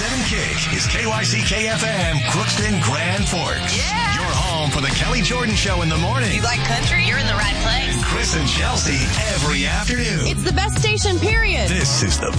Morning Kick is KYCK-FM, Crookston, Grand Forks. Yeah. Your home for the Kelly Jordan Show in the morning. You like country? You're in the right place. Chris and Chelsea every afternoon. It's the best station, period. This is the